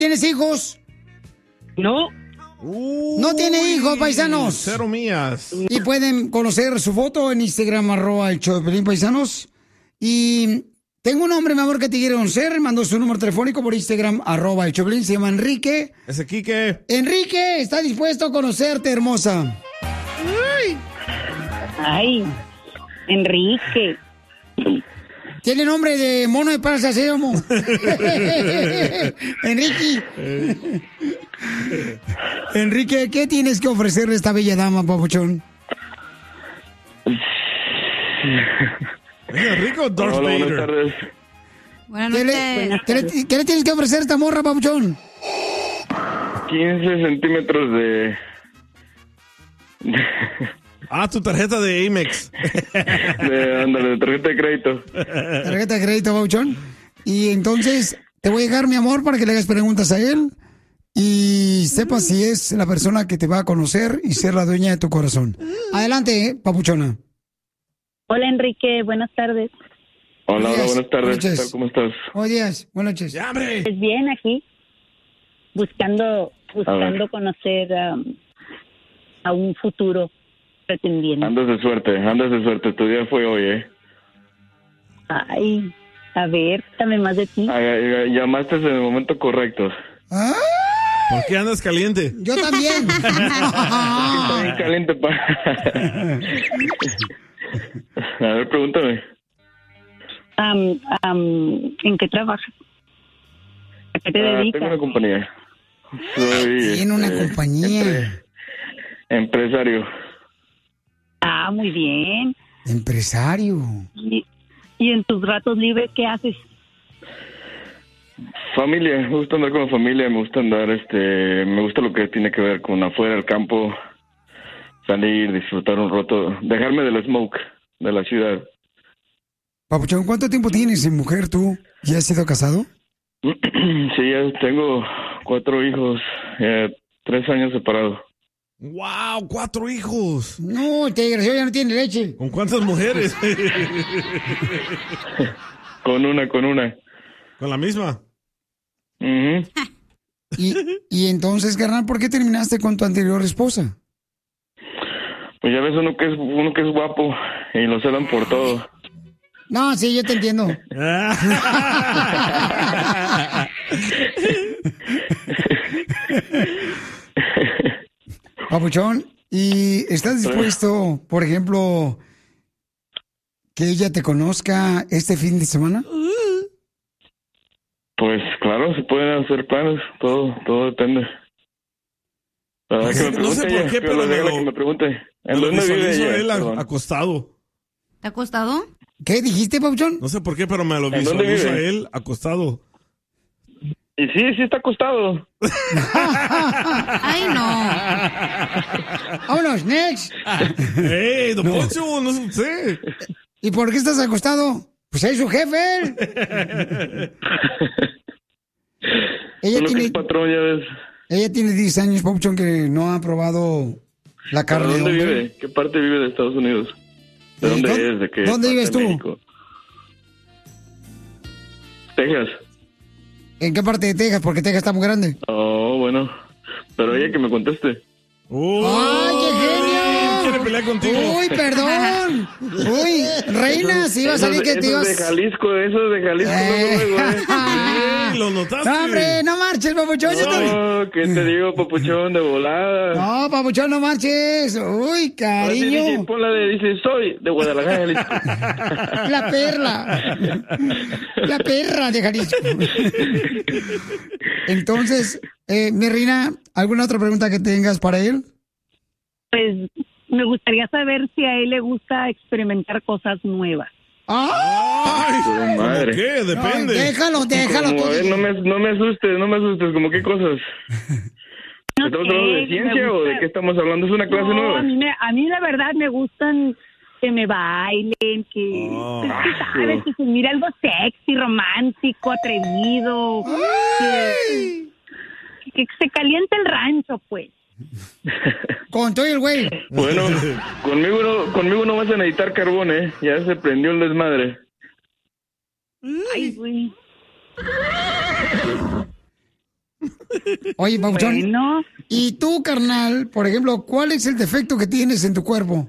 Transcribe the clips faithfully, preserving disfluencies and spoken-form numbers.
¿Tienes hijos? No. No tiene hijos, paisanos. Cero mías. Y pueden conocer su foto en Instagram, arroba el show de Piolín, paisanos. Y tengo un hombre, mi amor, que te quiere conocer. Mandó su número telefónico por Instagram, arroba el show de Piolín. Se llama Enrique. Ese Quique. Enrique, está dispuesto a conocerte, hermosa. Ay. Ay, Enrique. Tiene nombre de mono de panza, ¿sí, homo? Enrique. Enrique, ¿qué tienes que ofrecerle a esta bella dama, papuchón? Enrique o Darth Hola, Vader. buenas tardes. Buenas ¿Qué le, noches. qué le- qué le tienes que ofrecer a esta morra, papuchón? quince centímetros de... Ah, tu tarjeta de Amex. de, ándale, de tarjeta de crédito. Tarjeta de crédito, papuchón. Y entonces te voy a dejar, mi amor, para que le hagas preguntas a él y sepas si es la persona que te va a conocer y ser la dueña de tu corazón. Adelante, eh, papuchona. Hola, Enrique. Buenas tardes. Hola, hola, Buenas buenas tardes. ¿Qué noches. tal? ¿Cómo estás? Buenos días, buenas noches. ¡Ya, hombre! Pues bien, aquí. Buscando, buscando conocer um, a un futuro pretendiente. Andas de suerte, andas de suerte. Tu día fue hoy, ¿eh? Ay, a ver, dame más de ti. Ah, ya- ya- llamaste en el momento correcto. ¡Ah! ¿Por qué andas caliente? Yo también. Está bien caliente, pa. A ver, pregúntame. Am, am, ¿En qué trabajas? ¿A qué te Ah, dedicas? tengo una compañía. Soy... Tiene una este, compañía. empre- empresario. Ah, muy bien. Empresario. ¿Y, y en tus ratos libres qué haces? Familia, me gusta andar con la familia, me gusta andar, este, me gusta lo que tiene que ver con afuera, el campo, salir, disfrutar un rato, dejarme del smoke de la ciudad. Papuchón, ¿cuánto tiempo tienes en mujer tú? ¿Ya has sido casado? Sí, ya tengo cuatro hijos, eh, tres años separados. ¡Wow! ¡Cuatro hijos! No, este desgraciado ya no tiene leche. ¿Con cuántas mujeres? Con una, con una. ¿Con la misma? Ujú. Y, y entonces, carnal, ¿por qué terminaste con tu anterior esposa? Pues ya ves uno que es uno que es guapo y lo celan por todo. No, sí, yo te entiendo. Papuchón, ¿y estás dispuesto, por ejemplo, que ella te conozca este fin de semana? Pues claro, se pueden hacer planes, todo, todo depende. La verdad que me No sé pregunte por ella, qué, que pero lo me déjala lo- que me pregunte. Me ¿En lo dónde vive visualizo ella? él a- Perdón. acostado. ¿Te ha costado? ¿Qué dijiste, Papuchón? No sé por qué, pero me lo ¿En dónde visualizo a vive? él acostado. Y sí, sí está acostado. Ay, no. Vámonos, next. ¡Ey, don Poncho! No sé usted. ¿Y por qué estás acostado? Pues es su jefe, él. Ella Uno que tiene, es patrón, ya ves. ella tiene diez años, Papuchón, que no ha probado la ¿Pero carne de dónde hombre. vive? ¿Qué parte vive de Estados Unidos? ¿De Eh, dónde ¿dónde- es? ¿De qué? dónde parte vives de tú? México? Texas. ¿En qué parte de Texas? Porque Texas está muy grande. Oh, bueno. Pero ella que me conteste. ¡Ay, qué genio! ¡Quiere pelear contigo! ¡Uy, perdón! ¡Uy, reina! Si iba a Eso salir es de- que te eso es ibas... de Jalisco, eso es de Jalisco. Eh. luego, luego, ¿eh? ¡Ey, lo notaste! ¡No, hombre! ¡No marches, Papuchón! yo te- No, ¿qué te digo, papuchón, de volada? No, Papuchón, no marches. ¡Uy, Ahora sí, cariño! dice, ponla de, dice, soy de Guadalajara, Jalisco. La perla. La perra de Jalisco. Entonces, eh, mi reina, ¿alguna otra pregunta que tengas para él? Pues me gustaría saber si a él le gusta experimentar cosas nuevas. ¡Ah! ¡Ay! ¿Cómo madre. qué? Depende. No, déjalo, déjalo. Como, tú. a ver, no me, no me asustes, no me asustes, ¿como qué cosas? No ¿Estamos sé, hablando de me ciencia o gusta- de qué estamos hablando? ¿Es una clase No, nueva? A mí, me- a mí la verdad me gustan que me bailen, que, Oh. pues, que sabes, que se mire algo sexy, romántico, atrevido, que, que se caliente el rancho, pues. Con todo el güey. Bueno, conmigo no, conmigo no vas a necesitar carbón, ¿eh? Ya se prendió el desmadre. Ay, güey. Oye, Papuchón. Bueno. ¿Y tú, carnal, por ejemplo, cuál es el defecto que tienes en tu cuerpo?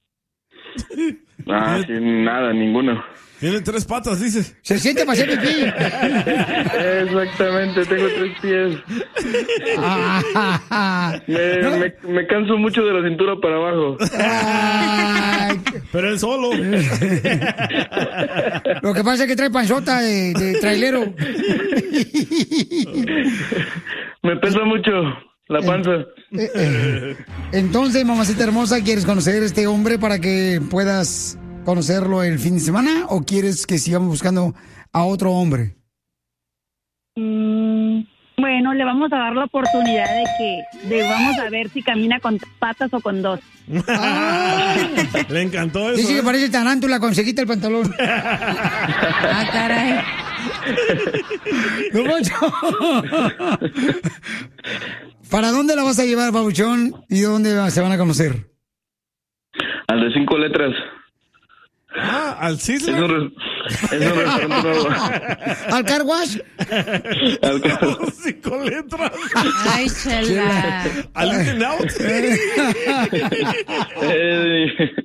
Ah, sí, nada, ninguno. Tiene tres patas, dice. Se siente para hacer pipí. Exactamente, tengo tres pies. Ah, Me, ¿no? me, me canso mucho de la cintura para abajo. Ay, Pero él solo. lo que pasa es que trae panzota de, de trailero. Me pesa mucho la panza. Eh, eh. Entonces, mamacita hermosa, ¿quieres conocer a este hombre para que puedas conocerlo el fin de semana o quieres que sigamos buscando a otro hombre? Mm, bueno, le vamos a dar la oportunidad de que de vamos a ver si camina con patas o con dos. Ah, Le encantó eso. dice que ¿eh? parece tarántula con se quita el pantalón. Ah, caray. ¡Don Poncho! ¿Para dónde la vas a llevar, Pabuchón? ¿Y dónde se van a conocer? Al de cinco letras. Ah, al Es Sizzler. un, res- es un restaurante nuevo. ¿Al car wash? Al ca- Cinco letras. Ay, chela. Al In and Out. Eh,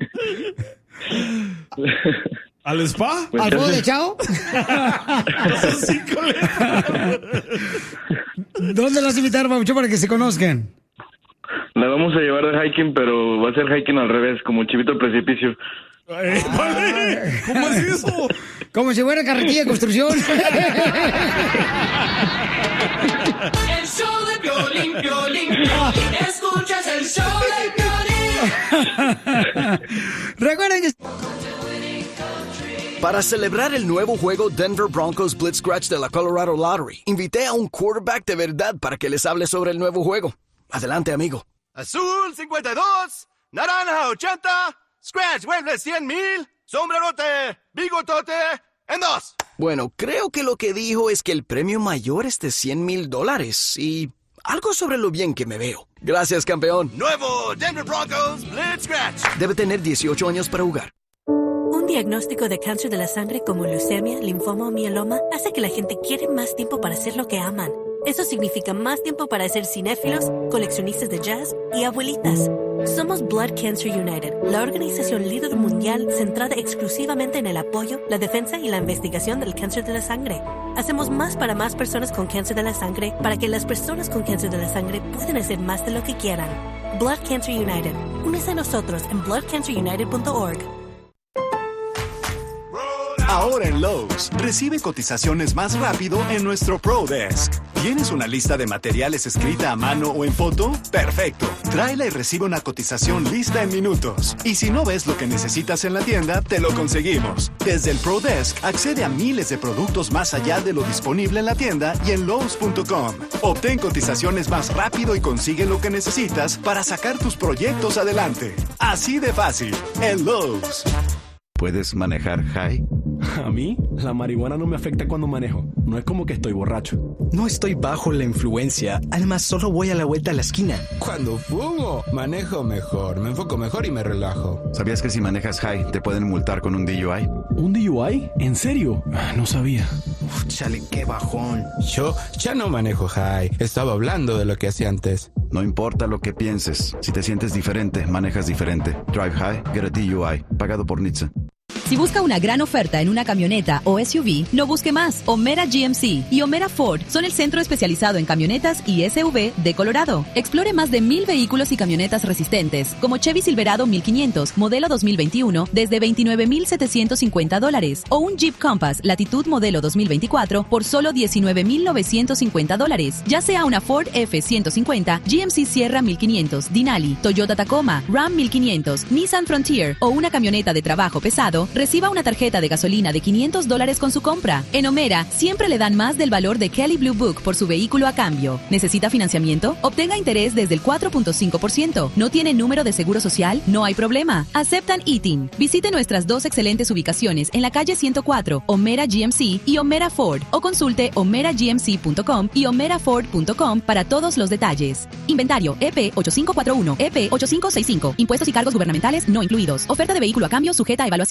Al spa. pues ¿Al juego de entonces, chao? Cinco letras. ¿Dónde las vas a invitar, Pabuchón, para que se conozcan? la vamos a llevar de hiking, pero va a ser hiking al revés, como Chivito al precipicio. Eh, vale. ¿Cómo es eso? Como si fuera carretilla de construcción. El show de Piolín, Piolín, Piolín. Escuchas el show de Piolín. Recuerden que... Para celebrar el nuevo juego Denver Broncos Blitz Scratch de la Colorado Lottery, invité a un quarterback de verdad para que les hable sobre el nuevo juego. Adelante, amigo. Azul cincuenta y dos, naranja ochenta, Scratch vuelve cien mil, sombrerote, bigotote, en dos. Bueno, creo que lo que dijo es que el premio mayor es de cien mil dólares y algo sobre lo bien que me veo. Gracias, campeón. Nuevo Denver Broncos Blitz Scratch. Debe tener dieciocho años para jugar. Un diagnóstico de cáncer de la sangre como leucemia, linfoma o mieloma hace que la gente quiere más tiempo para hacer lo que aman. Eso significa más tiempo para ser cinéfilos, coleccionistas de jazz y abuelitas. Somos Blood Cancer United, la organización líder mundial centrada exclusivamente en el apoyo, la defensa y la investigación del cáncer de la sangre. Hacemos más para más personas con cáncer de la sangre para que las personas con cáncer de la sangre puedan hacer más de lo que quieran. Blood Cancer United. Únese a nosotros en blood cancer united punto org. Ahora en Lowe's, recibe cotizaciones más rápido en nuestro Pro Desk. ¿Tienes una lista de materiales escrita a mano o en foto? ¡Perfecto! Tráela y recibe una cotización lista en minutos. Y si no ves lo que necesitas en la tienda, te lo conseguimos. Desde el Pro Desk, accede a miles de productos más allá de lo disponible en la tienda y en Lowe's punto com. Obtén cotizaciones más rápido y consigue lo que necesitas para sacar tus proyectos adelante. Así de fácil, en Lowe's. ¿Puedes manejar high? A mí, la marihuana no me afecta cuando manejo. No es como que estoy borracho. No estoy bajo la influencia. Además, solo voy a la vuelta a la esquina. Cuando fumo, manejo mejor, me enfoco mejor y me relajo. ¿Sabías que si manejas high te pueden multar con un D U I? ¿Un D U I? ¿En serio? No sabía. Uf, chale, qué bajón. Yo ya no manejo high. Estaba hablando de lo que hacía antes. No importa lo que pienses. Si te sientes diferente, manejas diferente. Drive high, get a D U I. Pagado por N H T S A. Si busca una gran oferta en una camioneta o S U V, no busque más. O'Mara G M C y O'Mara Ford son el centro especializado en camionetas y S U V de Colorado. Explore más de mil vehículos y camionetas resistentes, como Chevy Silverado mil quinientos, modelo dos mil veintiuno, desde veintinueve mil setecientos cincuenta dólares, o un Jeep Compass Latitud modelo dos mil veinticuatro por solo diecinueve mil novecientos cincuenta dólares. Ya sea una Ford F ciento cincuenta, G M C Sierra mil quinientos, Denali, Toyota Tacoma, Ram mil quinientos, Nissan Frontier o una camioneta de trabajo pesado, reciba una tarjeta de gasolina de quinientos dólares con su compra. En O'Mara siempre le dan más del valor de Kelley Blue Book por su vehículo a cambio. ¿Necesita financiamiento? Obtenga interés desde el cuatro punto cinco por ciento. ¿No tiene número de seguro social? No hay problema. Aceptan I T I N. Visite nuestras dos excelentes ubicaciones en la calle ciento cuatro, O'Mara G M C y O'Mara Ford, o consulte o'mara g m c punto com y o'mara ford punto com para todos los detalles. Inventario E P ocho cinco cuatro uno, E P ocho cinco seis cinco. Impuestos y cargos gubernamentales no incluidos. Oferta de vehículo a cambio sujeta a evaluación.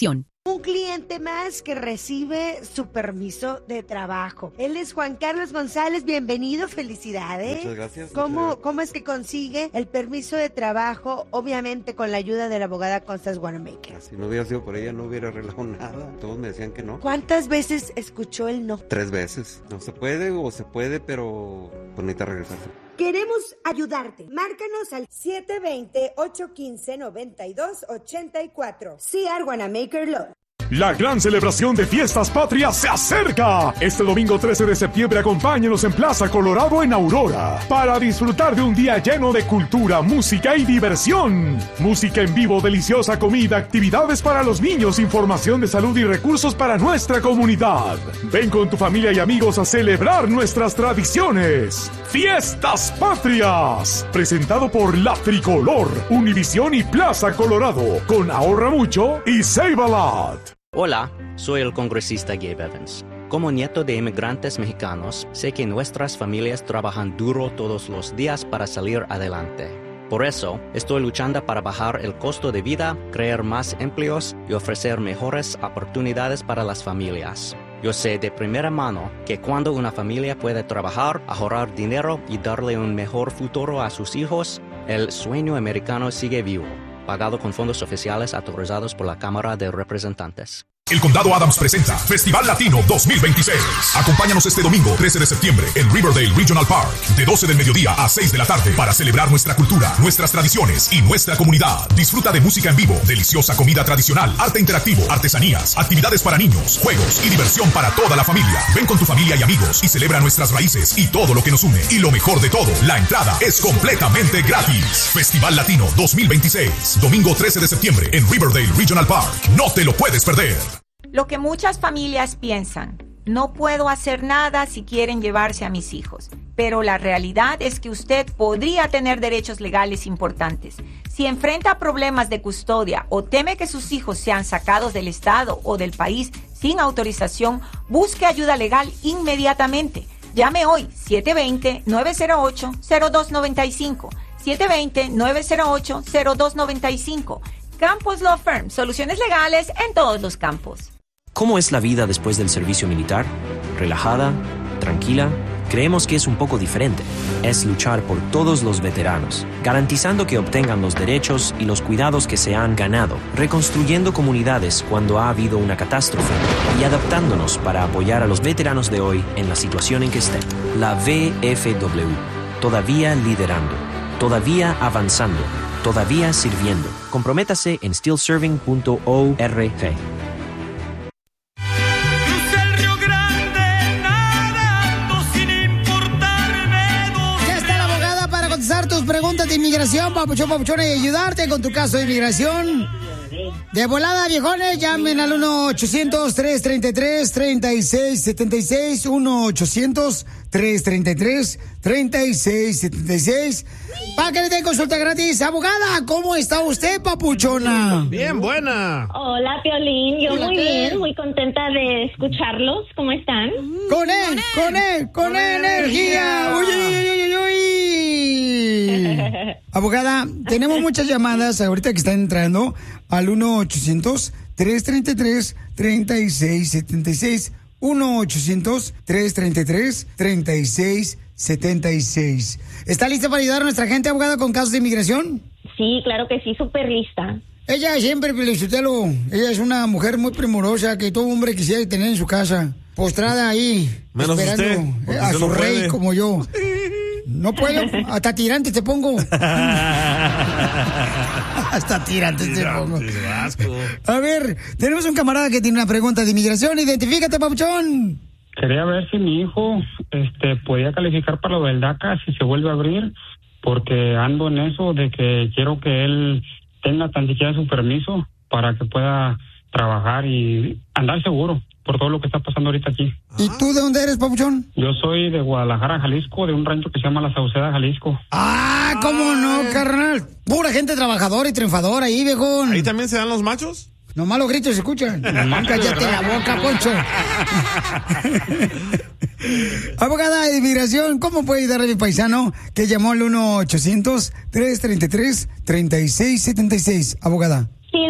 Un cliente más que recibe su permiso de trabajo. Él es Juan Carlos González, bienvenido, felicidades. Muchas gracias. ¿Cómo, muchas gracias. ¿Cómo es que consigue el permiso de trabajo? Obviamente con la ayuda de la abogada Constance Wanamaker. Si no hubiera sido por ella, no hubiera arreglado nada. Todos me decían que no. ¿Cuántas veces escuchó el no? Tres veces. No se puede o se puede, pero pues necesita regresarse. Queremos ayudarte. Márcanos al siete dos cero, ocho uno cinco, nueve dos ocho cuatro. C R Wanamaker Law. La gran celebración de Fiestas Patrias se acerca. Este domingo trece de septiembre acompáñenos en Plaza Colorado en Aurora para disfrutar de un día lleno de cultura, música y diversión. Música en vivo, deliciosa comida, actividades para los niños, información de salud y recursos para nuestra comunidad. Ven con tu familia y amigos a celebrar nuestras tradiciones. Fiestas Patrias, presentado por La Tricolor, Univisión y Plaza Colorado, con Ahorra Mucho y Save a Lot. Hola, soy el congresista Gabe Evans. Como nieto de inmigrantes mexicanos, sé que nuestras familias trabajan duro todos los días para salir adelante. Por eso, estoy luchando para bajar el costo de vida, crear más empleos y ofrecer mejores oportunidades para las familias. Yo sé de primera mano que cuando una familia puede trabajar, ahorrar dinero y darle un mejor futuro a sus hijos, el sueño americano sigue vivo. Pagado con fondos oficiales autorizados por la Cámara de Representantes. El Condado Adams presenta Festival Latino dos mil veintiséis. Acompáñanos este domingo trece de septiembre en Riverdale Regional Park de doce del mediodía a seis de la tarde para celebrar nuestra cultura, nuestras tradiciones y nuestra comunidad. Disfruta de música en vivo, deliciosa comida tradicional, arte interactivo, artesanías, actividades para niños, juegos y diversión para toda la familia. Ven con tu familia y amigos y celebra nuestras raíces y todo lo que nos une. Y lo mejor de todo, la entrada es completamente gratis. Festival Latino dos mil veintiséis, domingo trece de septiembre en Riverdale Regional Park. No te lo puedes perder. Lo que muchas familias piensan, no puedo hacer nada si quieren llevarse a mis hijos, pero la realidad es que usted podría tener derechos legales importantes. Si enfrenta problemas de custodia o teme que sus hijos sean sacados del estado o del país sin autorización, busque ayuda legal inmediatamente. Llame hoy siete dos cero, nueve cero ocho, cero dos nueve cinco, siete dos cero, nueve cero ocho, cero dos nueve cinco. Campos Law Firm, soluciones legales en todos los campos. ¿Cómo es la vida después del servicio militar? ¿Relajada? ¿Tranquila? Creemos que es un poco diferente. Es luchar por todos los veteranos, garantizando que obtengan los derechos y los cuidados que se han ganado, reconstruyendo comunidades cuando ha habido una catástrofe y adaptándonos para apoyar a los veteranos de hoy en la situación en que estén. La V F W, todavía liderando, todavía avanzando, todavía sirviendo. Comprométase en still serving punto org. Tus preguntas de inmigración, papuchón, papuchón, y ayudarte con tu caso de inmigración. De volada, viejones, llamen al uno ochocientos, tres treinta y tres, treinta y seis setenta y seis, uno ochocientos, tres treinta y tres, treinta y seis setenta y seis, para que le den consulta gratis. Abogada, ¿cómo está usted, papuchona? Bien, buena. Hola, Piolín, yo Hola, muy ¿qué? bien, muy contenta de escucharlos. ¿Cómo están? Con él, con él, con energía. Uy, uy, uy, uy, uy. Abogada, tenemos muchas llamadas ahorita que están entrando al uno ochocientos, tres treinta y tres, treinta y seis setenta y seis, uno ochocientos, tres treinta y tres, treinta y seis setenta y seis. ¿Está lista para ayudar a nuestra gente, abogada, con casos de inmigración? Sí, claro que sí, súper lista. Ella siempre, Felicitelo, ella es una mujer muy primorosa que todo hombre quisiera tener en su casa, postrada ahí, menos esperando usted, a usted su no rey puede. como yo. No puedo, hasta tirante te pongo. Hasta tirante te pongo. A ver, tenemos un camarada que tiene una pregunta de inmigración. Identifícate, papuchón. Quería ver si mi hijo este, podía calificar para lo del DACA si se vuelve a abrir, porque ando en eso de que quiero que él tenga tan siquiera su permiso para que pueda trabajar y andar seguro por todo lo que está pasando ahorita aquí. ¿Y tú de dónde eres, papuchón? Yo soy de Guadalajara, Jalisco, de un rancho que se llama La Sauceda, Jalisco. Ah, ¿cómo no, carnal? Pura gente trabajadora y triunfadora ahí, viejón. ¿Ahí también se dan los machos? Nomás los gritos se escuchan. Cállate la boca, Poncho. Abogada de inmigración, ¿cómo puede ayudar a mi paisano que llamó al uno ochocientos, tres treinta y tres, treinta y seis setenta y seis? Abogada. Sí, le voy a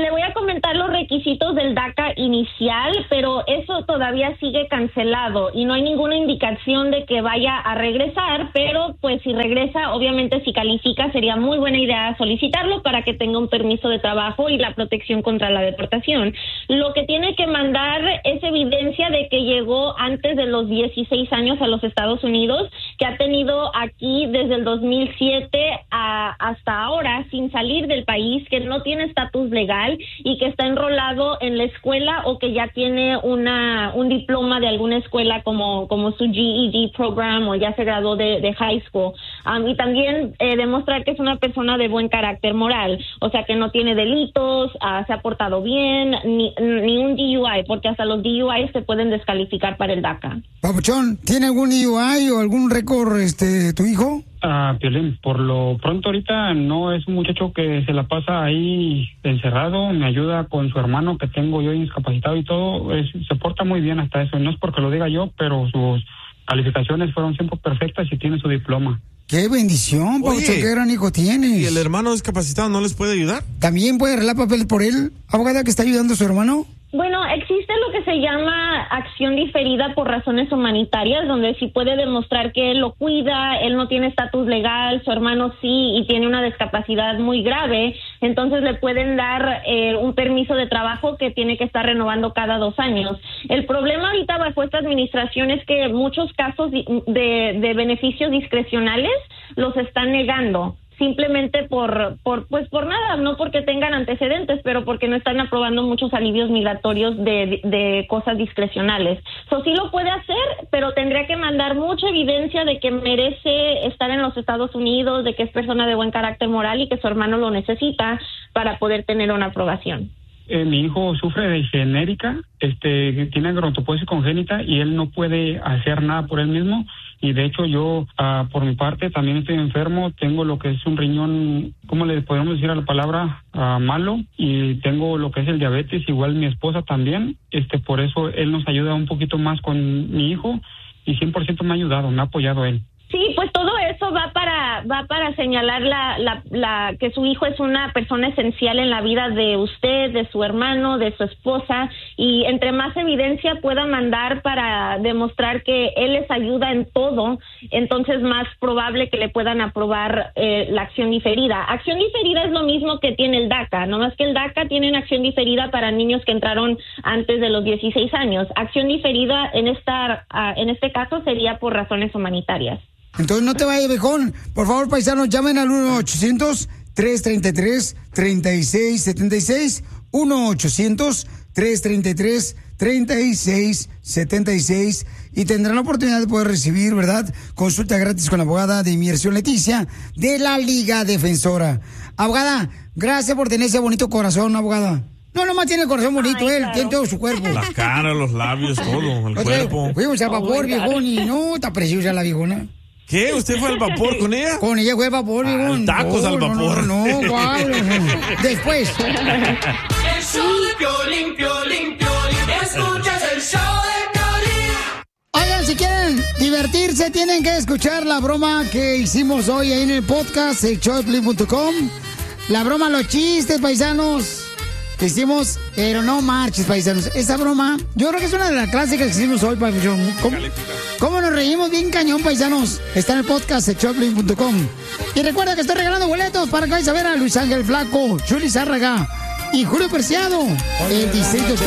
aumentar los requisitos del DACA inicial, pero eso todavía sigue cancelado y no hay ninguna indicación de que vaya a regresar, pero pues si regresa, obviamente si califica, sería muy buena idea solicitarlo para que tenga un permiso de trabajo y la protección contra la deportación. Lo que tiene que mandar es evidencia de que llegó antes de los dieciséis años a los Estados Unidos, que ha tenido aquí desde el dos mil siete a, hasta ahora sin salir del país, que no tiene estatus legal y que está enrolado en la escuela o que ya tiene una un diploma de alguna escuela como, como su G E D program o ya se graduó de, de high school. Um, y también eh, demostrar que es una persona de buen carácter moral, o sea que no tiene delitos, uh, se ha portado bien, ni, ni un D U I, porque hasta los D U I se pueden descalificar para el DACA. Papuchón, ¿tiene algún D U I o algún récord este, tu hijo? Ah, Piolín, por lo pronto ahorita no es un muchacho que se la pasa ahí encerrado, me ayuda con su hermano que tengo yo discapacitado y todo, es, se porta muy bien hasta eso, no es porque lo diga yo, pero sus calificaciones fueron siempre perfectas y tiene su diploma. ¡Qué bendición, Papuchón! ¿Qué gran hijo tienes? ¿Y el hermano discapacitado no les puede ayudar? ¿También puede arreglar papeles por él, abogada, que está ayudando a su hermano? Bueno, existe lo que se llama acción diferida por razones humanitarias, donde sí puede demostrar que él lo cuida, él no tiene estatus legal, su hermano sí, y tiene una discapacidad muy grave, entonces le pueden dar eh, un permiso de trabajo que tiene que estar renovando cada dos años. El problema ahorita bajo esta administración es que muchos casos de, de beneficios discrecionales los están negando. Simplemente por, por, pues por nada, no porque tengan antecedentes, pero porque no están aprobando muchos alivios migratorios de, de, de cosas discrecionales. Eso sí lo puede hacer, pero tendría que mandar mucha evidencia de que merece estar en los Estados Unidos, de que es persona de buen carácter moral y que su hermano lo necesita para poder tener una aprobación. Eh, mi hijo sufre de genérica, este, tiene gerontopoiesis congénita y él no puede hacer nada por él mismo. Y de hecho yo, uh, por mi parte, también estoy enfermo, tengo lo que es un riñón, ¿cómo le podemos decir a la palabra? Uh, malo, y tengo lo que es el diabetes, igual mi esposa también, este, por eso él nos ayuda un poquito más con mi hijo y cien por ciento me ha ayudado, me ha apoyado él. Sí, pues todo eso va para va para señalar la, la, la que su hijo es una persona esencial en la vida de usted, de su hermano, de su esposa, y entre más evidencia pueda mandar para demostrar que él les ayuda en todo, entonces más probable que le puedan aprobar eh, la acción diferida. Acción diferida es lo mismo que tiene el DACA, nomás que el DACA tiene una acción diferida para niños que entraron antes de los dieciséis años. Acción diferida en esta uh, en este caso sería por razones humanitarias. Entonces no te vayas, viejón. Por favor, paisanos, llamen al uno ochocientos, tres treinta y tres, treinta y seis setenta y seis. uno ochocientos, tres treinta y tres, treinta y seis setenta y seis. Y tendrán la oportunidad de poder recibir, ¿verdad?, consulta gratis con la abogada de inmigración Leticia de la Liga Defensora. Abogada, gracias por tener ese bonito corazón, abogada. No, nomás tiene el corazón bonito. Ay, él, claro. Tiene todo su cuerpo. La cara, los labios, todo, el o sea, cuerpo. Fuimos al vapor, oh, viejón, y no, está preciosa la viejona. ¿Qué? ¿Usted fue al vapor con ella? Con ella fue al vapor, viejón. Ah, tacos no, al vapor. No, no, no, wow. Después. El show de Piolín, Piolín, Piolín. Escuchas el show de Piolín. Oigan, si quieren divertirse, tienen que escuchar la broma que hicimos hoy ahí en el podcast, el show de piolín punto com. La broma, los chistes, paisanos. Que hicimos, pero no marches, paisanos. Esa broma, yo creo que es una de las clásicas que hicimos hoy, paisanos. ¿Cómo, ¿Cómo nos reímos bien cañón, paisanos? Está en el podcast de Choplin punto com. Y recuerda que estoy regalando boletos para que vayas a ver a Luis Ángel Flaco, Chuli Zárraga y Julio Preciado el dieciséis de octubre.